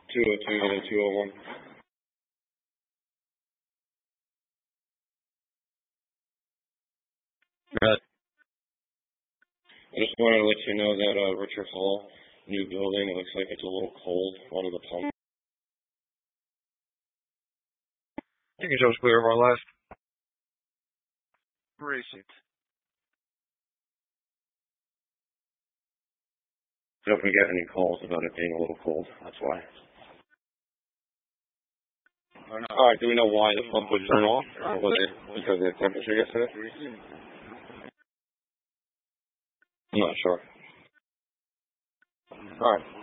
202 to 201. Right. I just wanted to let you know that Richard Hall, new building, it looks like it's a little cold. One of the pumps. I think it was clear of our last. Recent. So if we get any calls about it being a little cold, that's why. Alright, do we know why the pump was turned off? Was it because of the temperature yesterday? I'm not sure. Alright.